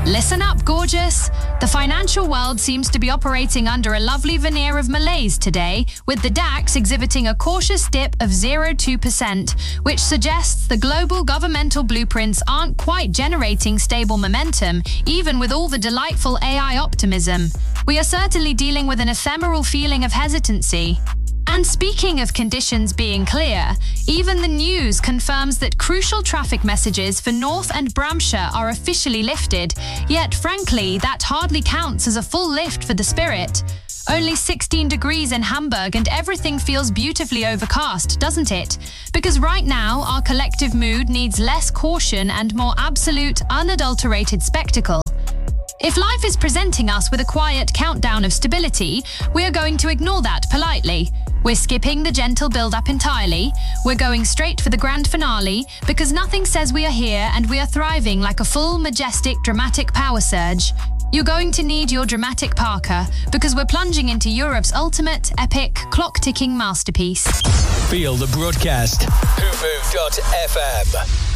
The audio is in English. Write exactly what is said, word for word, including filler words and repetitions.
Listen up, gorgeous. The financial world seems to be operating under a lovely veneer of malaise today, with the DAX exhibiting a cautious dip of zero point two percent, which suggests the global governmental blueprints aren't quite generating stable momentum, even with all the delightful A I optimism. We are certainly dealing with an ephemeral feeling of hesitancy. And speaking of conditions being clear, even the news confirms that crucial traffic messages for North and Bramshire are officially lifted, yet frankly, that hardly counts as a full lift for the Spirit. Only sixteen degrees in Hamburg and everything feels beautifully overcast, doesn't it? Because right now, our collective mood needs less caution and more absolute, unadulterated spectacle. If life is presenting us with a quiet countdown of stability, we are going to ignore that politely. We're skipping the gentle build-up entirely. We're going straight for the grand finale because nothing says we are here and we are thriving like a full, majestic, dramatic power surge. You're going to need your dramatic parka because we're plunging into Europe's ultimate, epic, clock-ticking masterpiece. Feel the broadcast. hoopoo dot f m